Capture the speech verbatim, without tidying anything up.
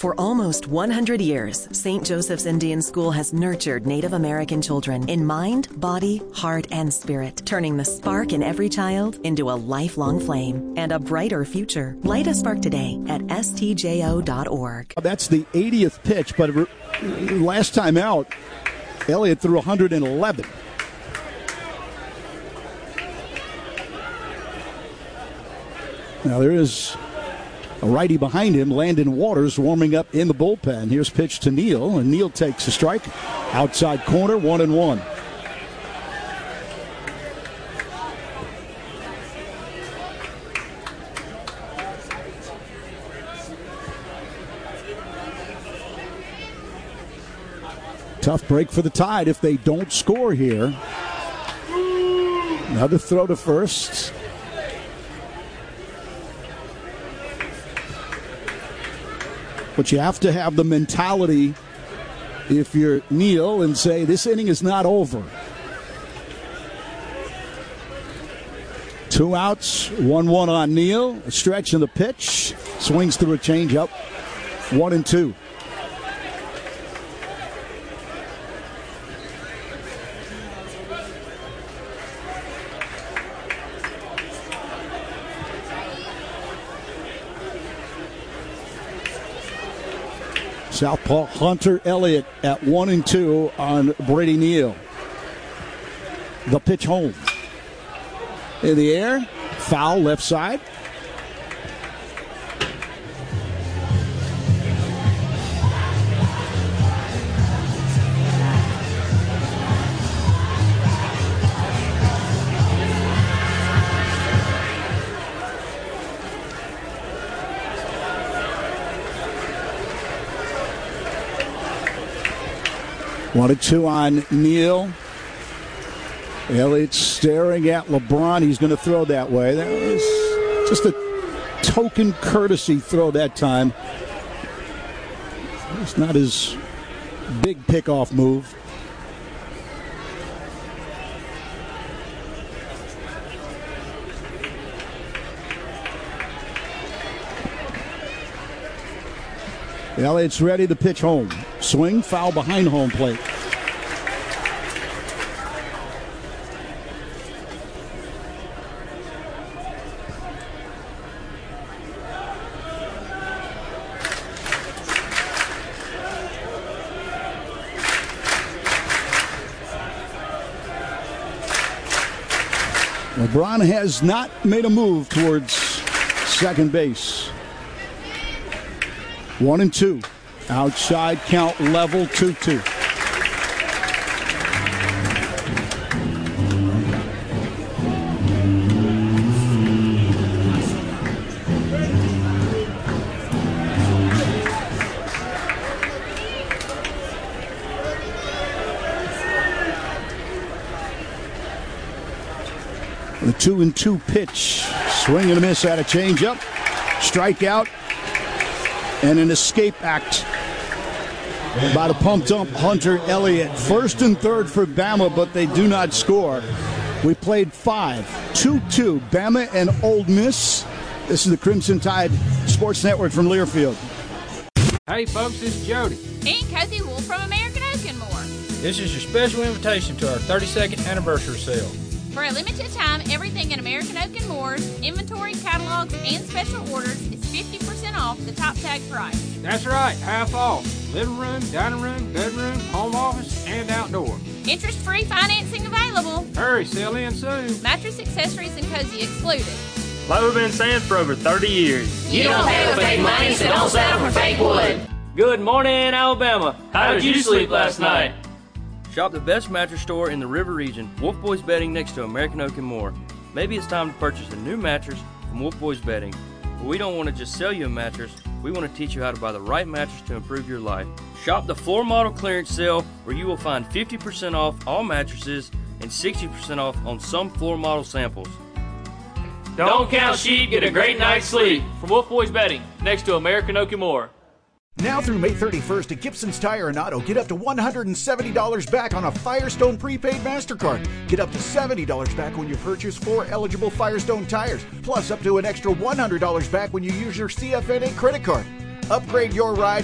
For almost one hundred years, Saint Joseph's Indian School has nurtured Native American children in mind, body, heart, and spirit, turning the spark in every child into a lifelong flame and a brighter future. Light a spark today at S T J O dot org. That's the eightieth pitch, but last time out, Elliott threw one hundred eleven. Now there is a righty behind him, Landon Waters, warming up in the bullpen. Here's pitch to Neal, and Neal takes a strike. Outside corner, one and one. Tough break for the Tide if they don't score here. Another throw to first. But you have to have the mentality if you're Neal and say this inning is not over. Two outs, one one on Neal. A stretch in the pitch. Swings through a changeup. One and two. Southpaw Hunter Elliott at one and two on Brady Neal. The pitch home. In the air, foul left side. One and two on Neal. Elliott staring at LeBron. He's going to throw that way. That was just a token courtesy throw that time. It's not his big pickoff move. Elliott's ready to pitch home. Swing, foul behind home plate. LeBron has not made a move towards second base. One and two. Outside count level, two two. The two and two pitch. Swing and a miss at a changeup. Strikeout. And an escape act by the pumped up Hunter Elliott. First and third for Bama, but they do not score. We played five. two two. Bama and Ole Miss. This is the Crimson Tide Sports Network from Learfield. Hey, folks, this is Jody. And Cozy Wolf from American Oak and More. This is your special invitation to our thirty-second anniversary sale. For a limited time, everything at American Oak and Moore's, inventory, catalogs, and special orders is fifty percent off the top tag price. That's right, half off. Living room, dining room, bedroom, home office, and outdoor. Interest-free financing available. Hurry, sell in soon. Mattress, accessories, and cozy excluded. Like we've been saying for over thirty years. You don't pay with fake money, so don't settle for fake wood. Good morning, Alabama. How did you sleep last night? Shop the best mattress store in the River region, Wolf Boys Bedding, next to American Oak and More. Maybe it's time to purchase a new mattress from Wolf Boys Bedding. But we don't want to just sell you a mattress, we want to teach you how to buy the right mattress to improve your life. Shop the floor model clearance sale where you will find fifty percent off all mattresses and sixty percent off on some floor model samples. Don't count sheep, get a great night's sleep. From Wolf Boys Bedding, next to American Oak and More. Now through May thirty-first at Gibson's Tire and Auto, get up to one hundred seventy dollars back on a Firestone prepaid MasterCard. Get up to seventy dollars back when you purchase four eligible Firestone tires. Plus up to an extra one hundred dollars back when you use your C F N A credit card. Upgrade your ride